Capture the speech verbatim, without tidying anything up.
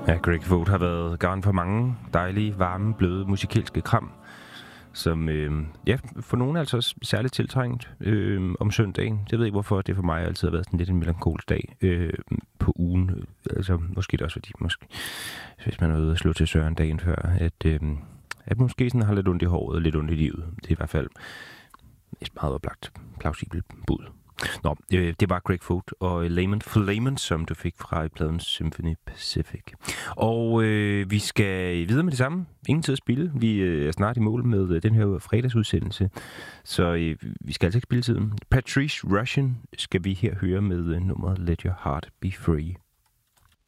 Ja, Greg Foot har været garn for mange dejlige, varme, bløde musikalske kram, som øh, ja, for nogle er altså også særligt tiltrængt øh, om søndagen. Jeg ved ikke, hvorfor det for mig altid har været sådan lidt en melankolsk dag øh, på ugen. Altså, måske det også fordi, måske, hvis man er ude og slå til Søren dagen før, at, øh, at måske sådan har lidt ondt i håret og lidt ondt i livet. Det er i hvert fald et meget oplagt, plausibelt bud. Nå, øh, det var Greg Foot og Layman for Layman, som du fik fra pladen Symphony Pacific. Og øh, vi skal videre med det samme. Ingen tid at spille. Vi øh, er snart i mål med øh, den her fredagsudsendelse, så øh, vi skal altså ikke spille tiden. Patrice Rushen skal vi her høre med øh, nummeret Let Your Heart Be Free.